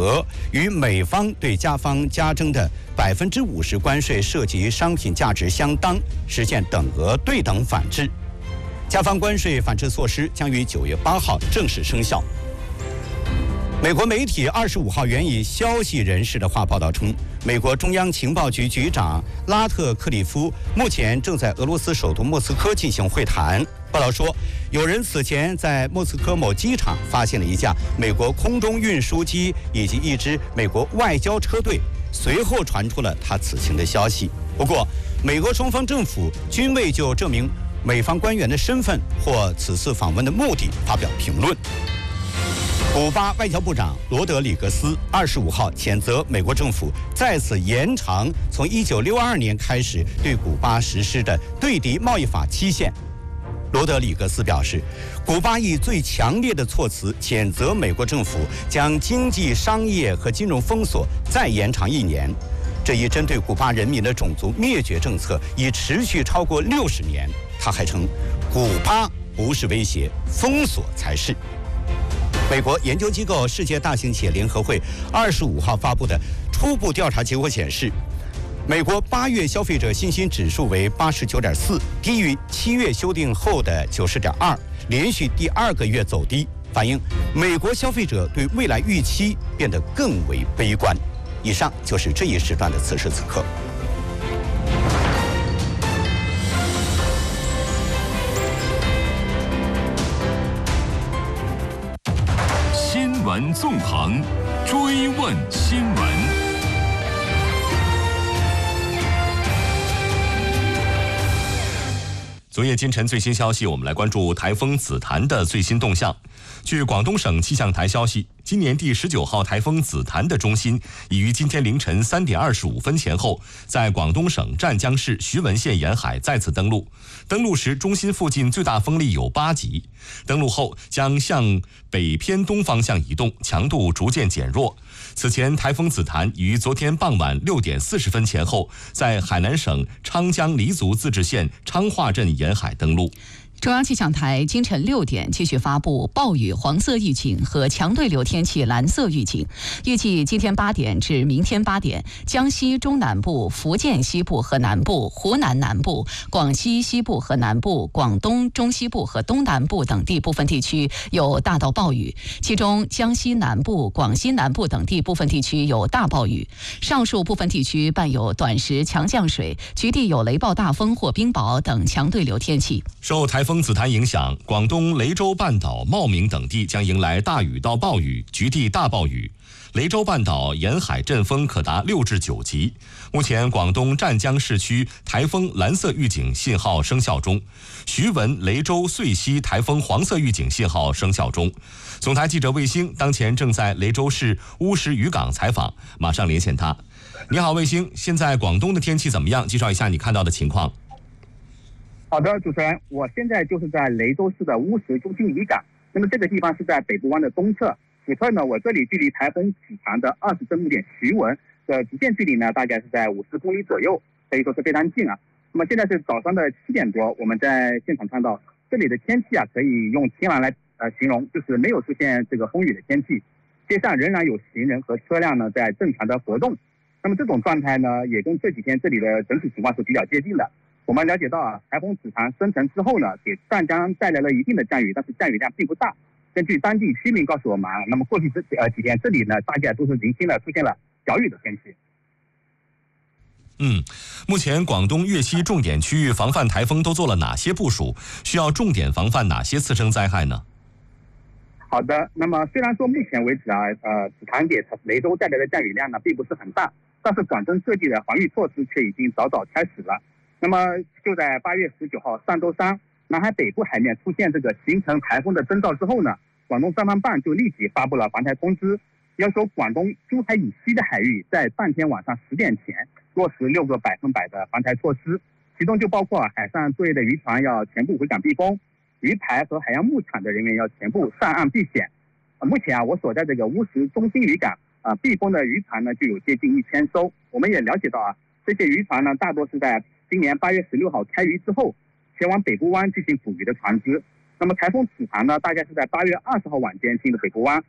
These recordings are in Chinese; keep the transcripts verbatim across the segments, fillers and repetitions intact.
额与美方对加方加征的百分之五十关税涉及商品价值相当，实现等额对等反制。加方关税反制措施将于九月八号正式生效。美国媒体二十五号援引消息人士的话报道称，美国中央情报局局长拉特克里夫目前正在俄罗斯首都莫斯科进行会谈。报道说，有人此前在莫斯科某机场发现了一架美国空中运输机以及一支美国外交车队，随后传出了他此行的消息。不过，美国双方政府均未就这名美方官员的身份或此次访问的目的发表评论。古巴外交部长罗德里格斯二十五号谴责美国政府再次延长从一九六二年开始对古巴实施的对敌贸易法期限。罗德里格斯表示，古巴以最强烈的措辞谴责美国政府将经济、商业和金融封锁再延长一年。这一针对古巴人民的种族灭绝政策已持续超过六十年。他还称，古巴不是威胁，封锁才是。美国研究机构世界大型企业联合会二十五号发布的初步调查结果显示，美国八月消费者信心指数为八十九点四，低于七月修订后的九十点二，连续第二个月走低，反映美国消费者对未来预期变得更为悲观。以上就是这一时段的此时此刻。 新闻纵横，追问新闻。昨夜今晨最新消息，我们来关注台风紫檀的最新动向。据广东省气象台消息，今年第十九号台风紫檀的中心已于今天凌晨三点二十五分前后，在广东省湛江市徐闻县沿海再次登陆。登陆时，中心附近最大风力有八级。登陆后将向北偏东方向移动，强度逐渐减弱。此前，台风紫檀于昨天傍晚六点四十分前后，在海南省昌江黎族自治县昌化镇沿海登陆。 中央气象台今晨六点继续发布暴雨黄色预警和强对流天气蓝色预警。预计今天八点至明天八点，江西中南部、福建西部和南部、湖南南部、广西西部和南部、广东中西部和东南部等地部分地区有大到暴雨，其中江西南部、广西南部等地部分地区有大暴雨。上述部分地区伴有短时强降水，局地有雷暴大风或冰雹等强对流天气。 受台风紫檀影响，广东雷州半岛、茂名等地将迎来大雨到暴雨，局地大暴雨。雷州半岛沿海阵风可达六至九级。目前，广东湛江市区台风蓝色预警信号生效中，徐闻、雷州、遂溪台风黄色预警信号生效中。总台记者卫星当前正在雷州市乌石渔港采访，马上连线他。你好，卫星，现在广东的天气怎么样？介绍一下你看到的情况。 好的，主持人，我现在就是在雷州市的乌石中心渔港。那么这个地方是在北部湾的东侧，此刻呢，我这里距离台风紫檀的二十登陆点徐闻的直线距离呢，大概是在五十公里左右，可以说是非常近啊。那么现在是早上的七点多，我们在现场看到这里的天气啊，可以用天蓝来呃形容，就是没有出现这个风雨的天气，街上仍然有行人和车辆呢在正常的活动。那么这种状态呢，也跟这几天这里的整体情况是比较接近的。我们了解到啊，台风紫檀生成之后呢，给湛江带来了一定的降雨，但是降雨量并不大。根据当地居民告诉我们，那么过去这呃几天这里呢，大概都是零星的出现了小雨的天气。 嗯，目前广东粤西重点区域防范台风都做了哪些部署？需要重点防范哪些次生灾害呢？ 好的，那么虽然说目前为止啊，呃，紫檀给雷州带来的降雨量呢并不是很大，但是广东各地的防御措施却已经早早开始了。那么就在八月十九号上周三，南海北部海面出现这个形成台风的征兆之后呢，广东三防办就立即发布了防台通知，要求广东珠海以西的海域在当天晚上十点前落实六个百分百的防台措施，其中就包括海上作业的渔船要全部回港避风，渔排和海洋牧场的人员要全部上岸避险。呃、目前啊，我所在这个乌石中心渔港啊、呃，避风的渔船呢就有接近一千艘。我们也了解到啊，这些渔船呢大多是在今年八月十六号开渔之后，前往北部湾进行捕鱼的船只。那么台风紫檀呢，大概是在八月二十号晚间进入北部湾，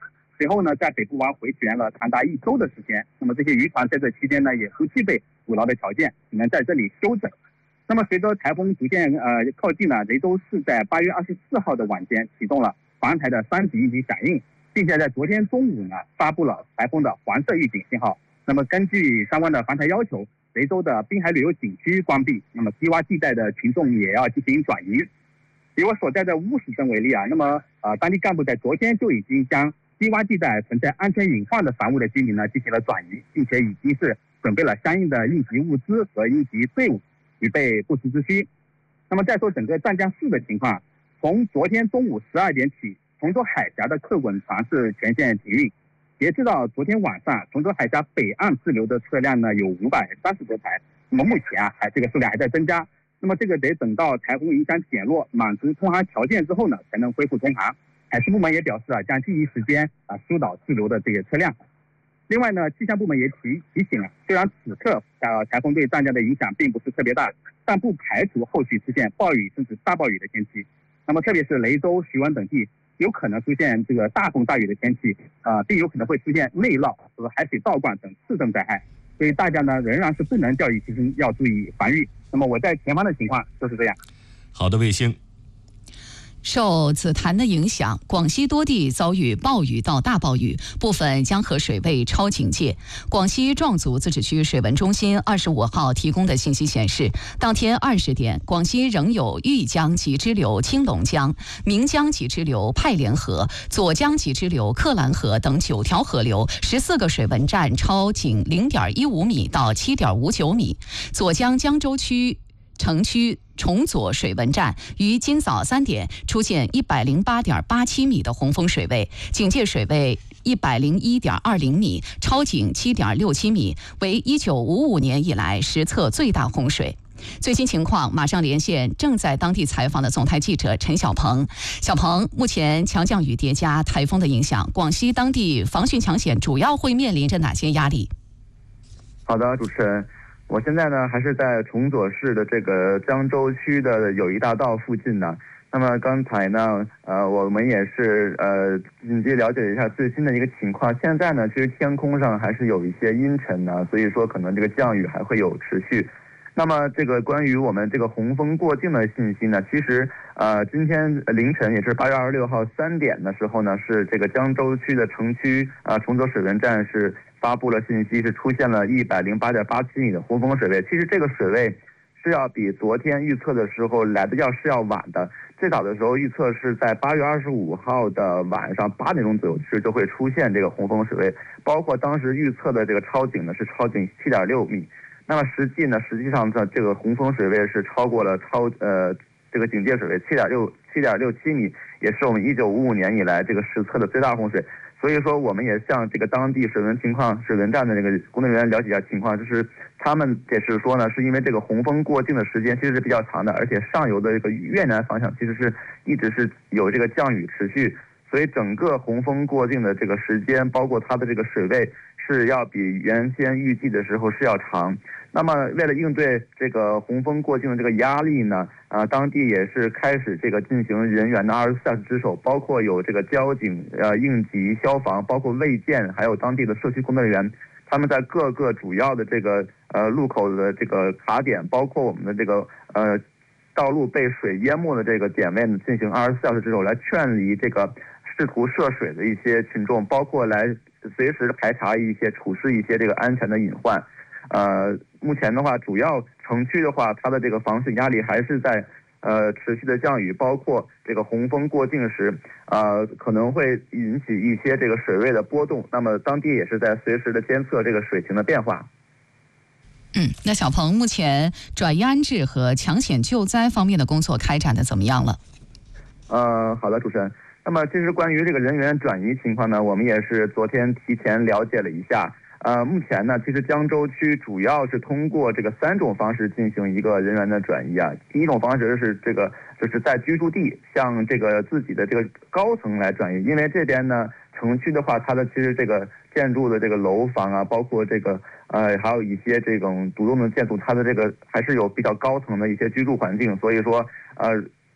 随后呢，在北部湾回旋了长达一周的时间。那么这些渔船在这期间呢，也不具备捕捞的条件，只能在这里休整。那么随着台风逐渐呃靠近呢，雷州市在八月二十四号的晚间启动了防台的三级应急响应，并且在昨天中午呢发布了台风的黄色预警信号。那么根据相关的防台要求，雷州的滨海旅游景区关闭，那么低洼地带的群众也要进行转移。以我所在的乌石镇为例啊，那么呃当地干部在昨天就已经将低洼地带存在安全隐患的房屋的居民呢进行了转移，并且已经是准备了相应的应急物资和应急队伍，预备不时之需。那么再说整个湛江市的情况，从昨天中午十二点起，崇州海峡的客滚船是全线停运。截至到昨天晚上，崇州海峡北岸滞留的车辆呢有五百三十多台。那么目前啊，还这个数量还在增加。那么这个得等到台风影响减弱，满足通航条件之后呢，才能恢复通航。海事部门也表示啊，将第一时间啊疏导滞留的这些车辆。另外呢，气象部门也提提醒了，虽然此刻呃台风对湛江的影响并不是特别大，但不排除后续出现暴雨甚至大暴雨的天气。那么特别是雷州、徐闻等地，有可能出现这个大风大雨的天气，啊、呃，并有可能会出现内涝和海水倒灌等次生灾害。所以大家呢仍然是不能掉以轻心，要注意防御。那么我在前方的情况就是这样。 好的，卫星。 受紫檀的影响，广西多地遭遇暴雨到大暴雨，部分江河水位超警戒。广西壮族自治区水文中心二十五号提供的信息显示，当天二十点，广西仍有豫江及支流青龙江、岷江及支流派连河、左江及支流克兰河等九条河流，十四个水文站超警零点一五米到七点五九米。左江江州区城区崇左水文站于今早三点出现一百零八点八七米的洪峰水位，警戒水位一百零一点二零米，超警七点六七米，为一九五五年以来实测最大洪水。最新情况马上连线正在当地采访的总台记者陈小鹏。小鹏，目前强降雨叠加台风的影响，广西当地防汛抢险主要会面临着哪些压力？ 好的，主持人。我现在呢还是在崇左市的这个江州区的友谊大道附近呢。那么刚才呢，呃，我们也是呃紧急了解一下最新的一个情况。现在呢，其实天空上还是有一些阴沉呢，所以说可能这个降雨还会有持续。那么这个关于我们这个洪峰过境的信息呢，其实呃今天凌晨也是八月二十六号三点的时候呢，是这个江州区的城区啊崇左水文站是发布了信息，是出现了一百零八点八七米的洪峰水位。其实这个水位是要比昨天预测的时候来的要是要晚的。最早的时候预测是在八月二十五号的晚上八点钟左右，其实就会出现这个洪峰水位，包括当时预测的这个超警呢是超警七点六米。那么实际呢，实际上的这个洪峰水位是超过了超呃这个警戒水位七点六七点六七米，也是我们一九五五年以来这个实测的最大洪水。所以说，我们也向这个当地水文情况、水文站的这个工作人员了解一下情况，就是他们解释说呢，是因为这个洪峰过境的时间其实是比较长的，而且上游的这个越南方向其实是一直是有这个降雨持续，所以整个洪峰过境的这个时间，包括它的这个水位是要比原先预计的时候是要长。那么为了应对这个洪峰过境的这个压力呢，啊，当地也是开始这个进行人员的二十四小时值守，包括有这个交警、呃应急、消防，包括卫健，还有当地的社区工作人员，他们在各个主要的这个呃路口的这个卡点，包括我们的这个呃道路被水淹没的这个点位呢，进行二十四小时值守，来劝离这个试图涉水的一些群众，包括来随时排查一些、处置一些这个安全的隐患。呃，目前的话，主要城区的话，它的这个防汛压力还是在呃持续的降雨，包括这个洪峰过境时，呃可能会引起一些这个水位的波动。那么当地也是在随时的监测这个水情的变化。 嗯，那小鹏，目前转移安置和抢险救灾方面的工作开展的怎么样了？ 呃，好的，主持人。那么其实关于这个人员转移情况呢，我们也是昨天提前了解了一下。呃，目前呢，其实江州区主要是通过这个三种方式进行一个人员的转移啊。第一种方式是这个，就是在居住地向这个自己的这个高层来转移，因为这边呢，城区的话，它的其实这个建筑的这个楼房啊，包括这个呃，还有一些这种独栋的建筑，它的这个还是有比较高层的一些居住环境，所以说呃。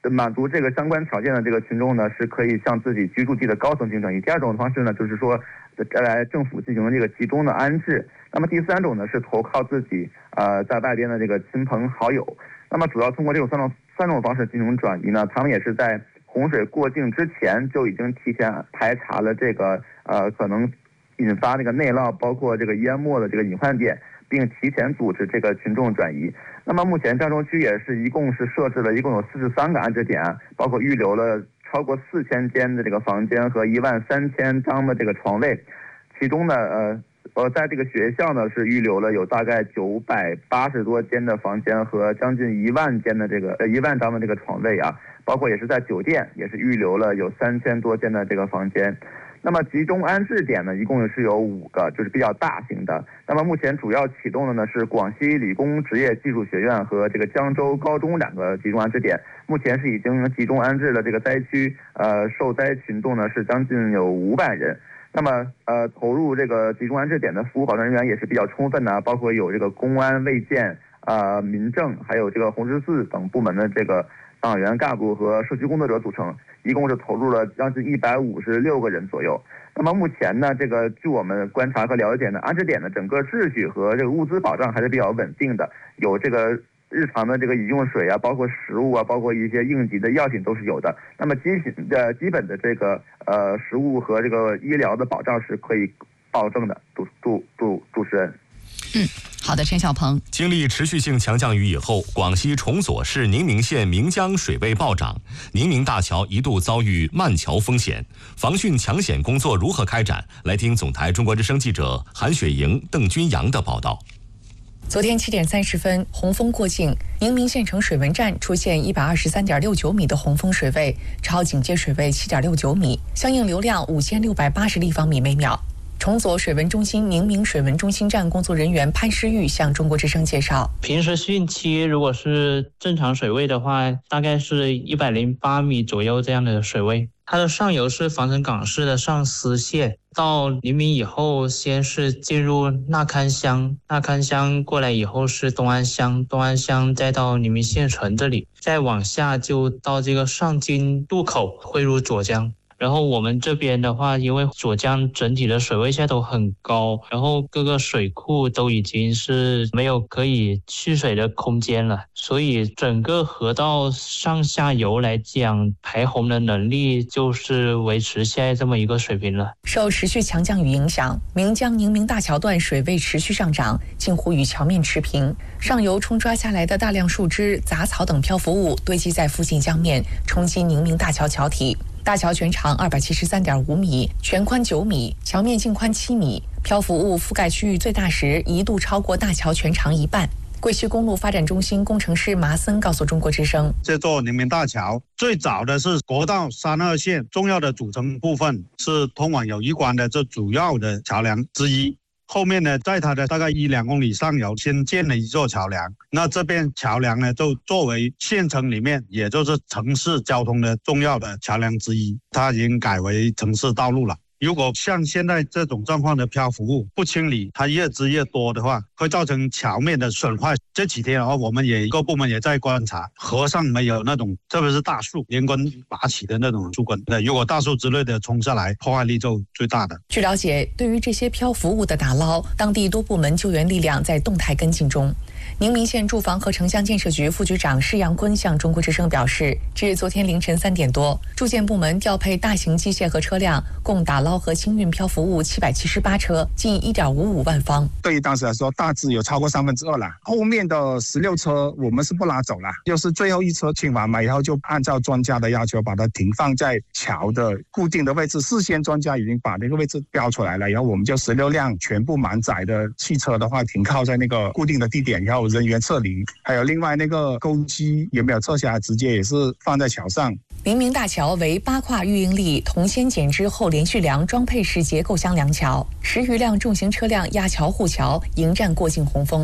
满足这个相关条件的这个群众呢，是可以向自己居住地的高层进行转移。第二种方式呢，就是说来政府进行这个集中的安置。那么第三种呢，是投靠自己呃在外边的这个亲朋好友。那么主要通过这种三种三种方式进行转移呢，他们也是在洪水过境之前就已经提前排查了这个呃可能引发那个内涝，包括这个淹没的这个隐患点，并提前组织这个群众转移。那么目前漳州区也是一共是设置了一共有四十三个安置点，包括预留了超过四千间的这个房间和一万三千张的这个床位，其中呢呃呃在这个学校呢是预留了有大概九百八十多间的房间和将近一万间的这个呃一万张的这个床位啊，包括也是在酒店也是预留了有三千多间的这个房间。那么集中安置点呢，一共是有五个，就是比较大型的。那么目前主要启动的呢是广西理工职业技术学院和这个江州高中两个集中安置点，目前是已经集中安置了这个灾区，呃，受灾群众呢是将近有五百人。那么呃，投入这个集中安置点的服务保障人员也是比较充分的，包括有这个公安、卫健、呃民政，还有这个红十字等部门的这个党员干部和社区工作者组成，一共是投入了将近一百五十六个人左右。那么目前呢，这个据我们观察和了解呢，安置点的整个秩序和这个物资保障还是比较稳定的，有这个日常的这个饮用水啊，包括食物啊，包括一些应急的药品都是有的。那么基本的基本的这个呃食物和这个医疗的保障是可以保证的。主主主主持人。 嗯，好的，陈小鹏。 经历持续性强降雨以后，广西崇左市宁明县岷江水位暴涨，宁明大桥一度遭遇漫桥风险，防汛抢险工作如何开展？来听总台中国之声记者韩雪莹、邓君阳的报道。 昨天七点三十分，洪峰过境，宁明县城水文站出现一百二十三点六九米的洪峰水位，超警戒水位七点六九米，相应流量五千六百八十立方米每秒。崇左水文中心宁明水文中心站工作人员潘诗玉向中国之声介绍， 平时汛期如果是正常水位的话，大概是一百零八米左右这样的水位。它的上游是防城港市的上思县，到宁明以后先是进入纳堪乡，纳堪乡过来以后是东安乡，东安乡再到宁明县城这里，再往下就到这个上京渡口汇入左江。然后我们这边的话，因为左江整体的水位现在都很高，然后各个水库都已经是没有可以蓄水的空间了，所以整个河道上下游来讲，排洪的能力就是维持现在这么一个水平了。 受持续强降雨影响，岷江宁明大桥段水位持续上涨，近乎与桥面持平。上游冲刷下来的大量树枝、杂草等漂浮物堆积在附近江面，冲击宁明大桥桥体。大桥全长二百七十三点五米，全宽九米，桥面净宽七米，漂浮物覆盖区域最大时一度超过大桥全长一半。贵西公路发展中心工程师麻森告诉中国之声， 这座宁明大桥最早的是国道三二线重要的组成部分，是通往友谊关的这主要的桥梁之一。后面呢，在它的大概一两公里上游先建了一座桥梁，那这边桥梁呢，就作为县城里面也就是城市交通的重要的桥梁之一，它已经改为城市道路了。如果像现在这种状况的漂浮物不清理，它越积越多的话，会造成桥面的损坏。这几天啊，我们也各部门也在观察，河上没有那种特别是大树连根拔起的那种树根，如果大树之类的冲下来，破坏力就最大的。 据了解，对于这些漂浮物的打捞，当地多部门救援力量在动态跟进中。宁明县住房和城乡建设局副局长施阳坤向中国之声表示，至昨天凌晨三点多，住建部门调配大型机械和车辆，共打捞和清运漂浮物七百七十八车，近一点五五万方。 对于当时来说，大致有超过三分之二了。后面的十六车我们是不拿走了，就是最后一车清完嘛以后，就按照专家的要求，把它停放在桥的固定的位置。事先专家已经把那个位置标出来了，然后我们就十六辆全部满载的汽车的话，停靠在那个固定的地点，然后人员撤离。还有另外那个钩机也没有撤下来，直接也是放在桥上。 宁明大桥为八跨预应力铜锨剪枝后连续梁装配式结构箱梁桥，十余辆重型车辆压桥护桥，迎战过境洪峰。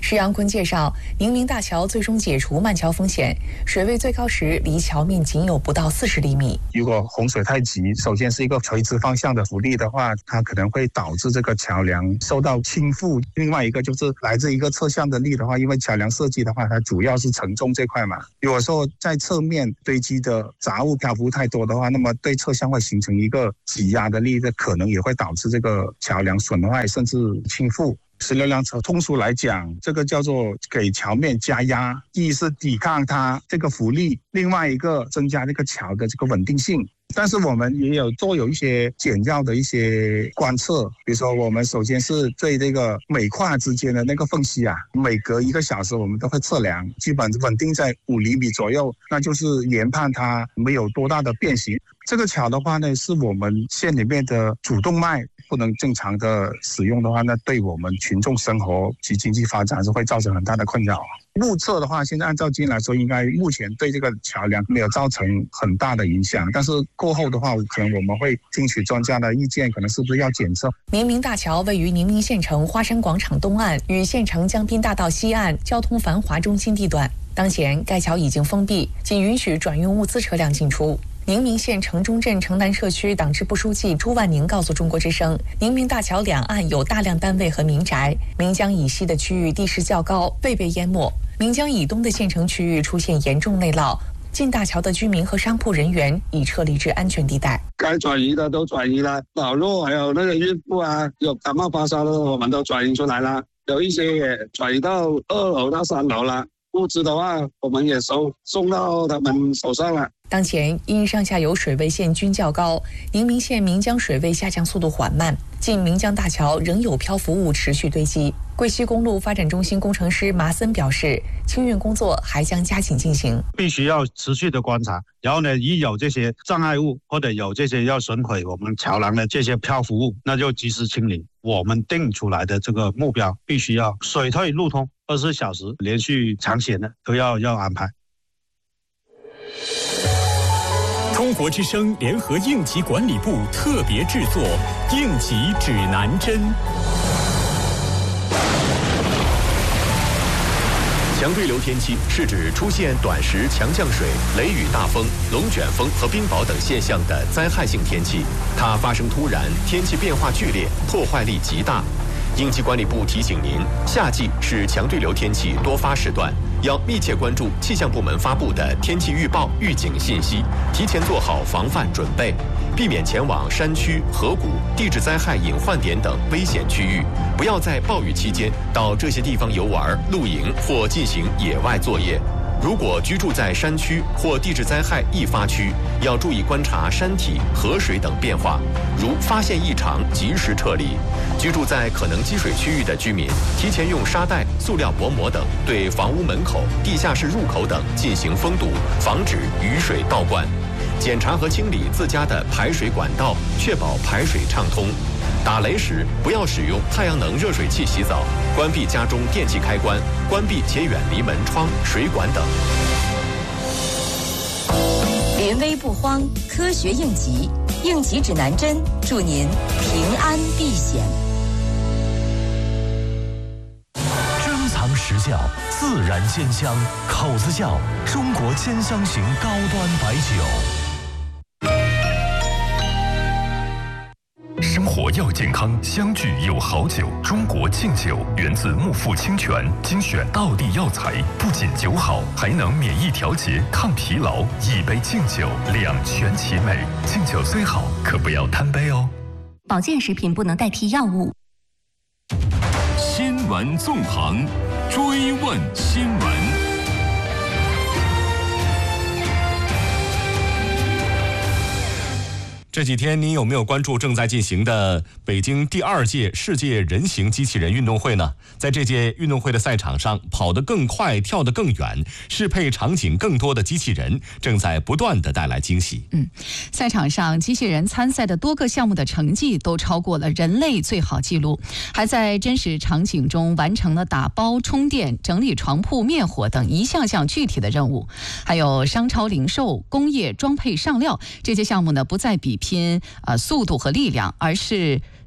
石阳坤介绍，宁明大桥最终解除漫桥风险，水位最高时离桥面仅有不到四十厘米。 如果洪水太急，首先是一个垂直方向的浮力的话，它可能会导致这个桥梁受到倾覆。另外一个就是来自一个侧向的力的话，因为桥梁设计的话，它主要是承重这块嘛。如果说在侧面堆积的杂物漂浮太多的话，那么对侧向会形成一个挤压的力，这可能也会导致这个桥梁损坏甚至倾覆。十六辆车通俗来讲，这个叫做给桥面加压，一是抵抗它这个浮力，另外一个增加这个桥的这个稳定性。但是我们也有做有一些简要的一些观测，比如说我们首先是对这个每块之间的那个缝隙啊，每隔一个小时我们都会测量，基本稳定在五厘米左右，那就是研判它没有多大的变形。这个桥的话呢，是我们县里面的主动脉不能正常的使用的话，那对我们群众生活及经济发展是会造成很大的困扰。目测的话，现在按照经来说，应该目前对这个桥梁没有造成很大的影响，但是过后的话，可能我们会听取专家的意见，可能是不是要检测。 宁明大桥位于宁明县城花山广场东岸，与县城江滨大道西岸交通繁华中心地段。当前该桥已经封闭，仅允许转运物资车辆进出。宁明县城中镇城南社区党支部书记朱万宁告诉中国之声，宁明大桥两岸有大量单位和民宅，岷江以西的区域地势较高，未被淹没；岷江以东的县城区域出现严重内涝，进大桥的居民和商铺人员已撤离至安全地带。 该转移的都转移了，老弱还有那个孕妇啊，有感冒发烧的我们都转移出来了，有一些也转移到二楼到三楼了。物资的话，我们也收送到他们手上了。 当前因上下游水位线均较高，宁明县岷江水位下降速度缓慢，近岷江大桥仍有漂浮物持续堆积。桂西公路发展中心工程师麻森表示，清运工作还将加紧进行， 必须要持续的观察，然后呢，一有这些障碍物或者有这些要损毁我们桥梁的这些漂浮物，那就及时清理。我们定出来的这个目标，必须要水退路通，二十四小时连续长险的都要要安排。 中国之声联合应急管理部特别制作《应急指南针》。 强对流天气是指出现短时强降水、雷雨大风、龙卷风和冰雹等现象的灾害性天气，它发生突然，天气变化剧烈，破坏力极大。应急管理部提醒您，夏季是强对流天气多发时段，要密切关注气象部门发布的天气预报、预警信息，提前做好防范准备，避免前往山区、河谷、地质灾害隐患点等危险区域，不要在暴雨期间到这些地方游玩、露营或进行野外作业。如果居住在山区或地质灾害易发区，要注意观察山体、河水等变化，如发现异常及时撤离。居住在可能积水区域的居民，提前用沙袋、塑料薄膜等对房屋门口、地下室入口等进行封堵，防止雨水倒灌。检查和清理自家的排水管道，确保排水畅通。打雷时不要使用太阳能热水器洗澡，关闭家中电器开关，关闭且远离门窗、水管等。 临危不慌，科学应急，应急指南针，祝您平安避险。 珍藏实窖，自然鲜香，口子窖，中国兼香型高端白酒。生活要健康，相聚有好酒。中国敬酒源自木富清泉，精选道地药材，不仅酒好，还能免疫调节、抗疲劳。一杯敬酒，两全其美。敬酒虽好，可不要贪杯哦。 保健食品不能代替药物。 新闻纵横，追问新闻。 这几天您有没有关注正在进行的北京第二届世界人形机器人运动会呢？在这届运动会的赛场上，跑得更快、跳得更远、适配场景更多的机器人正在不断地带来惊喜。 嗯，赛场上机器人参赛的多个项目的成绩都超过了人类最好记录，还在真实场景中完成了打包、充电、整理床铺、灭火等一项项具体的任务。还有商超零售、工业装配上料这些项目呢，不再比拼呃速度和力量，而是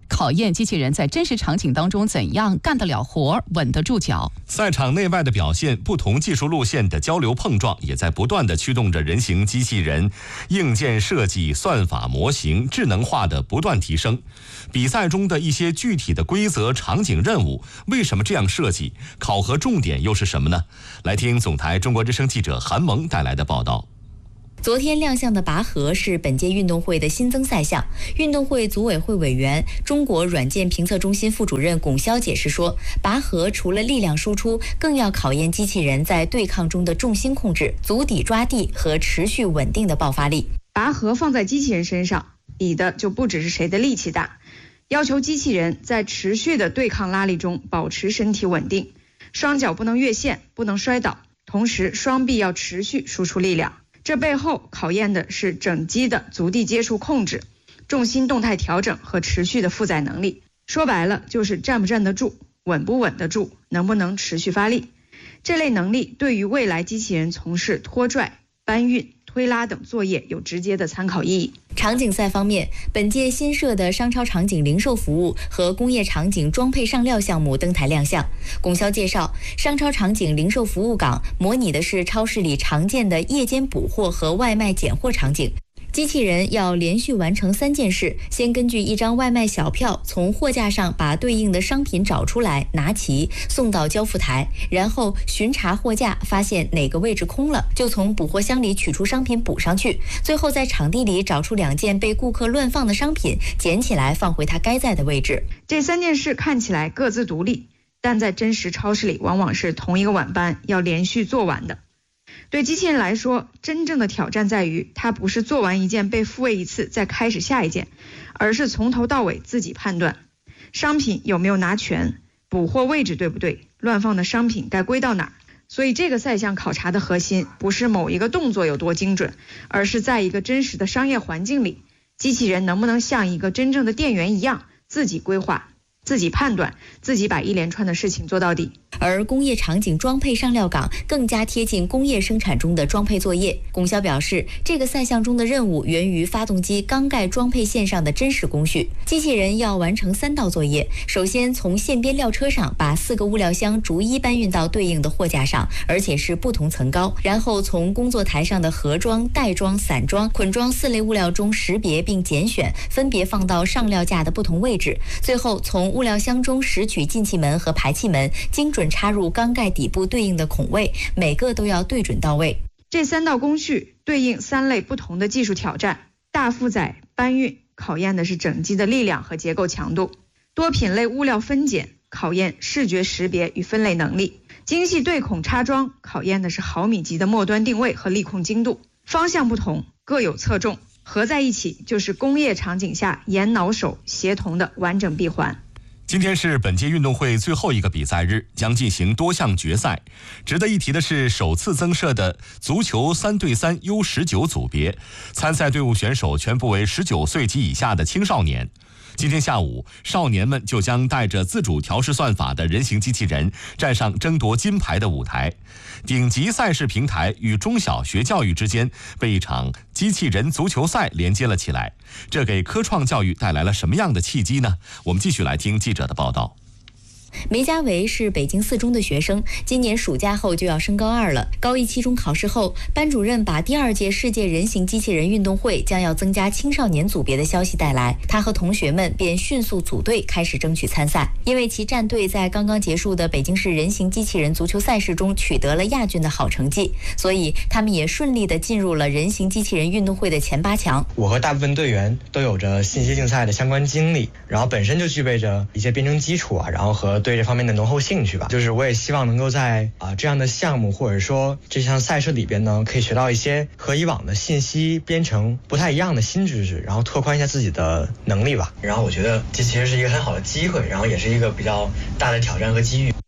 考验机器人在真实场景当中怎样干得了活、稳得住脚。 赛场内外的表现，不同技术路线的交流碰撞，也在不断地驱动着人形机器人硬件设计、算法模型智能化的不断提升。比赛中的一些具体的规则、场景、任务，为什么这样设计？考核重点又是什么呢？来听总台中国之声记者韩萌带来的报道。 昨天亮相的拔河是本届运动会的新增赛项。运动会组委会委员、中国软件评测中心副主任龚潇解释说，拔河除了力量输出，更要考验机器人在对抗中的重心控制、足底抓地和持续稳定的爆发力。 拔河放在机器人身上，比的就不只是谁的力气大，要求机器人在持续的对抗拉力中保持身体稳定，双脚不能越线，不能摔倒，同时双臂要持续输出力量。这背后考验的是整机的足地接触控制、重心动态调整和持续的负载能力。说白了就是站不站得住，稳不稳得住，能不能持续发力。这类能力对于未来机器人从事拖拽、搬运、推拉等作业有直接的参考意义。 场景赛方面，本届新设的商超场景零售服务和工业场景装配上料项目登台亮相。龚潇介绍，商超场景零售服务岗模拟的是超市里常见的夜间补货和外卖拣货场景。机器人要连续完成三件事：先根据一张外卖小票从货架上把对应的商品找出来，拿齐送到交付台，然后巡查货架，发现哪个位置空了，就从补货箱里取出商品补上去，最后在场地里找出两件被顾客乱放的商品，捡起来放回它该在的位置。 这三件事看起来各自独立，但在真实超市里往往是同一个晚班要连续做完的。对机器人来说，真正的挑战在于，它不是做完一件被复位一次再开始下一件，而是从头到尾自己判断商品有没有拿全，补货位置对不对，乱放的商品该归到哪儿。所以这个赛项考察的核心不是某一个动作有多精准，而是在一个真实的商业环境里，机器人能不能像一个真正的店员一样，自己规划、自己判断，自己把一连串的事情做到底。 而工业场景装配上料岗更加贴近工业生产中的装配作业。龚潇表示，这个赛项中的任务源于发动机缸盖装配线上的真实工序。机器人要完成三道作业，首先从线边料车上把四个物料箱逐一搬运到对应的货架上，而且是不同层高，然后从工作台上的盒装、袋装、散装、捆装四类物料中识别并拣选，分别放到上料架的不同位置，最后从物料箱中拾取进气门和排气门，精准插入缸盖底部对应的孔位，每个都要对准到位。 这三道工序对应三类不同的技术挑战，大负载搬运考验的是整机的力量和结构强度，多品类物料分拣考验视觉识别与分类能力，精细对孔插装考验的是毫米级的末端定位和力控精度。方向不同，各有侧重，合在一起就是工业场景下眼脑手协同的完整闭环。 今天是本届运动会最后一个比赛日，将进行多项决赛。值得一提的是，首次增设的足球三对三 U 十九 组别，参赛队伍选手全部为十九岁及以下的青少年。今天下午，少年们就将带着自主调试算法的人形机器人站上争夺金牌的舞台。顶级赛事平台与中小学教育之间被一场机器人足球赛连接了起来，这给科创教育带来了什么样的契机呢？我们继续来听记者的报道。 梅家维是北京四中的学生，今年暑假后就要升高二了。高一期中考试后，班主任把第二届世界人形机器人运动会将要增加青少年组别的消息带来，他和同学们便迅速组队开始争取参赛。因为其战队在刚刚结束的北京市人形机器人足球赛事中取得了亚军的好成绩，所以他们也顺利地进入了人形机器人运动会的前八强。 我和大部分队员都有着信息竞赛的相关经历，然后本身就具备着一些编程基础啊，然后和对这方面的浓厚兴趣吧。就是我也希望能够在啊、呃、这样的项目或者说这项赛事里边呢，可以学到一些和以往的信息编程不太一样的新知识，然后拓宽一下自己的能力吧。然后我觉得这其实是一个很好的机会，然后也是一个比较大的挑战和机遇。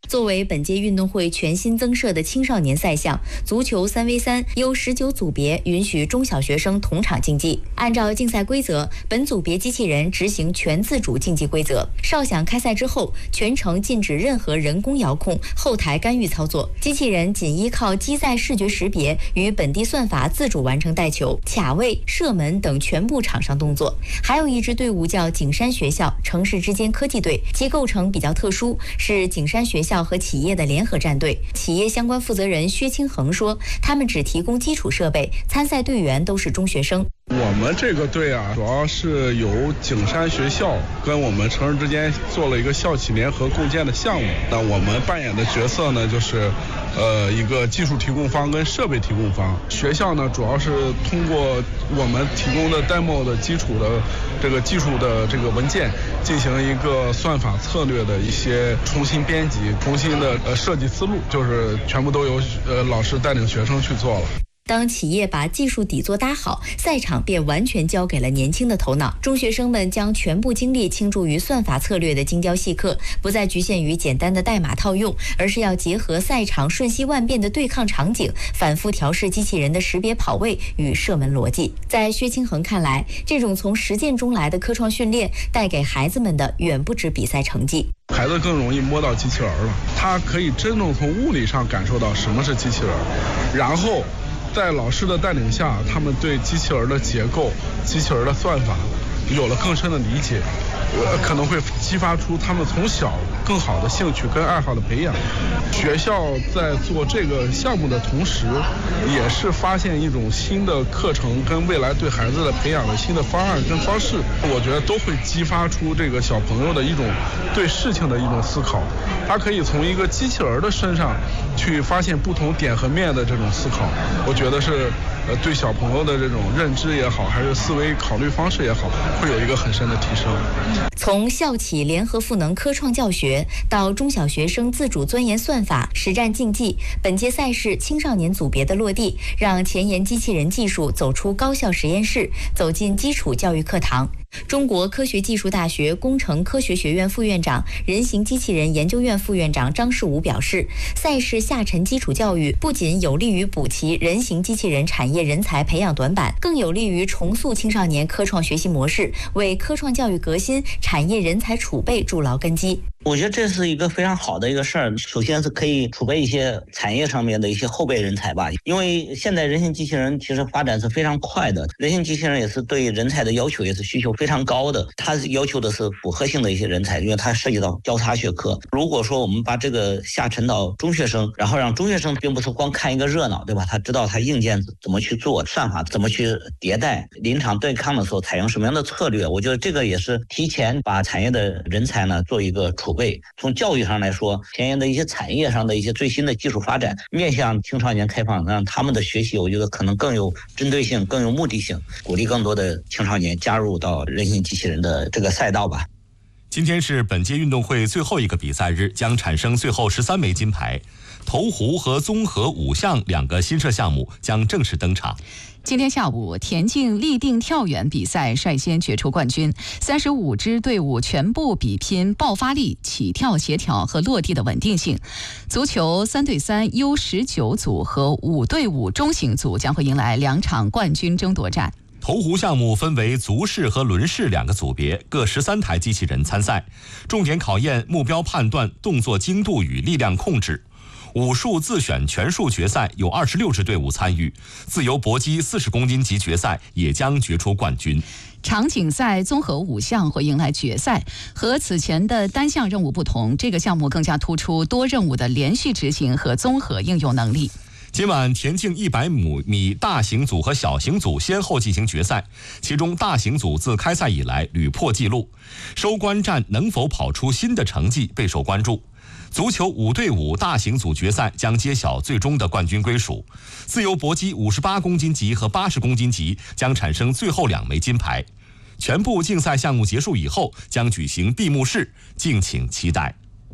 作为本届运动会全新增设的青少年赛项，足球三 V 三 由十九组别允许中小学生同场竞技。按照竞赛规则，本组别机器人执行全自主竞技规则。哨响开赛之后，全程禁止任何人工遥控、后台干预操作，机器人仅依靠机载视觉识别与本地算法自主完成带球、卡位、射门等全部场上动作。还有一支队伍叫景山学校城市之间科技队，其构成比较特殊，是景山学校和企业的联合战队。企业相关负责人薛清恒说，他们只提供基础设备，参赛队员都是中学生。 我们这个队啊，主要是由景山学校跟我们城市之间做了一个校企联合共建的项目。那我们扮演的角色呢，就是呃一个技术提供方跟设备提供方。学校呢，主要是通过我们提供的 demo 的基础的这个技术的这个文件，进行一个算法策略的一些重新编辑、重新的呃设计思路，就是全部都由呃老师带领学生去做了。 当企业把技术底座搭好，赛场便完全交给了年轻的头脑。中学生们将全部精力倾注于算法策略的精雕细刻，不再局限于简单的代码套用，而是要结合赛场瞬息万变的对抗场景，反复调试机器人的识别跑位与射门逻辑。在薛清恒看来，这种从实践中来的科创训练带给孩子们的远不止比赛成绩。 孩子更容易摸到机器人了，他可以真正从物理上感受到什么是机器人，然后在老师的带领下，他们对机器人的结构、机器人的算法有了更深的理解，呃，可能会激发出他们从小更好的兴趣跟爱好的培养。学校在做这个项目的同时，也是发现一种新的课程跟未来对孩子的培养的新的方案跟方式，我觉得都会激发出这个小朋友的一种对事情的一种思考。他可以从一个机器人的身上去发现不同点和面的这种思考，我觉得是呃对小朋友的这种认知也好，还是思维考虑方式也好，会有一个很深的提升。 从校企联合赋能科创教学到中小学生自主钻研算法、实战竞技，本届赛事青少年组别的落地，让前沿机器人技术走出高校实验室，走进基础教育课堂。中国科学技术大学工程科学学院副院长、人形机器人研究院副院长张世武表示，赛事下沉基础教育不仅有利于补齐人形机器人产业人才培养短板，更有利于重塑青少年科创学习模式，为科创教育革新、产业人才储备筑牢根基。 我觉得这是一个非常好的一个事儿。首先是可以储备一些产业上面的一些后备人才吧，因为现在人形机器人其实发展是非常快的，人形机器人也是对人才的要求也是需求非常高的，它要求的是复合性的一些人才，因为它涉及到交叉学科。如果说我们把这个下沉到中学生，然后让中学生并不是光看一个热闹，对吧？他知道他硬件怎么去做，算法怎么去迭代，临场对抗的时候采用什么样的策略，我觉得这个也是提前把产业的人才呢做一个储备。从教育上来说，前沿的一些产业上的一些最新的技术发展，面向青少年开放，让他们的学习我觉得可能更有针对性，更有目的性，鼓励更多的青少年加入到人形机器人的这个赛道吧。 今天是本届运动会最后一个比赛日，将产生最后十三枚金牌。投壶和综合五项两个新设项目将正式登场。 今天下午，田径立定跳远比赛率先决出冠军，三十五支队伍全部比拼爆发力、起跳协调和落地的稳定性。足球三对三 U 十九组和五对五中型组将会迎来两场冠军争夺战。 投壶项目分为足式和轮式两个组别，各十三台机器人参赛，重点考验目标判断、动作精度与力量控制。武术自选全数决赛有二十六支队伍参与，自由搏击四十公斤级决赛也将决出冠军。 场景赛综合五项会迎来决赛，和此前的单项任务不同，这个项目更加突出多任务的连续执行和综合应用能力。 今晚田径一百米大型组和小型组先后进行决赛，其中大型组自开赛以来屡破纪录，收官战能否跑出新的成绩备受关注。足球五对五大型组决赛将揭晓最终的冠军归属，自由搏击五十八公斤级和八十公斤级将产生最后两枚金牌。全部竞赛项目结束以后将举行闭幕式，敬请期待。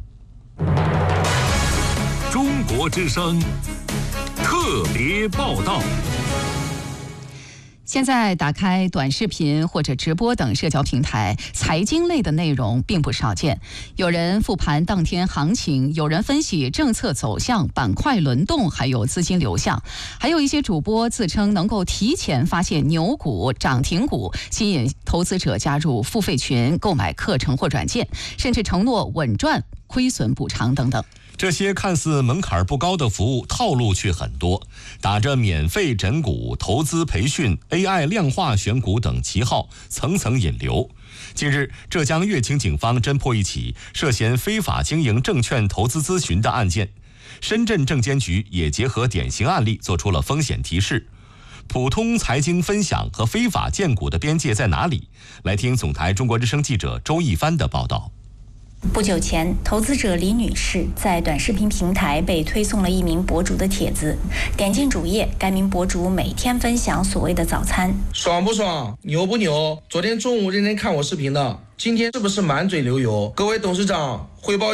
中国之声特别报道。 现在打开短视频或者直播等社交平台，财经类的内容并不少见。有人复盘当天行情，有人分析政策走向、板块轮动，还有资金流向。还有一些主播自称能够提前发现牛股、涨停股，吸引投资者加入付费群、购买课程或软件，甚至承诺稳赚、亏损补偿等等。 这些看似门槛不高的服务，套路却很多，打着免费诊股、投资培训、A I 量化选股等旗号，层层引流。近日，浙江乐清警方侦破一起涉嫌非法经营证券投资咨询的案件，深圳证监局也结合典型案例做出了风险提示。普通财经分享和非法荐股的边界在哪里？来听总台中国之声记者周一帆的报道。 不久前，投资者李女士在短视频平台被推送了一名博主的帖子，点进主页，该名博主每天分享所谓的早餐。 爽不爽？牛不牛？昨天中午认真看我视频的，今天是不是满嘴流油？各位董事长汇报